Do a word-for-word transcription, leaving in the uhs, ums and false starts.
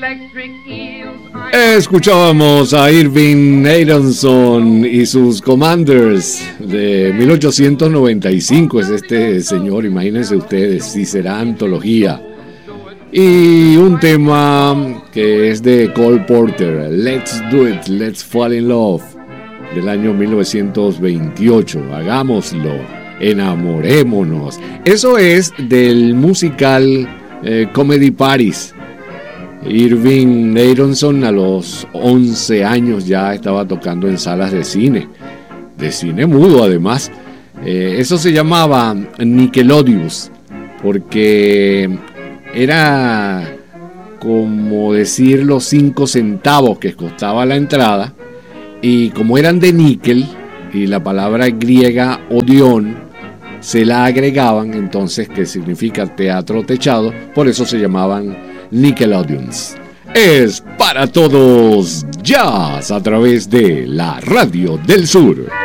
Escuchábamos a Irving Aronson y sus Commanders de mil ochocientos noventa y cinco. Es este señor, imagínense ustedes, si será antología. Y un tema que es de Cole Porter, Let's Do It, Let's Fall in Love, del año mil novecientos veintiocho. Hagámoslo, enamorémonos. Eso es del musical eh, Comedy Paris. Irving Aronson a los once años ya estaba tocando en salas de cine, de cine mudo además. Eh, eso se llamaba Nickelodeons, porque era como decir los cinco centavos que costaba la entrada, y como eran de níquel y la palabra griega odión se la agregaban, entonces que significa teatro techado, por eso se llamaban Nickelodeons. Es para todos jazz a través de la Radio del Sur.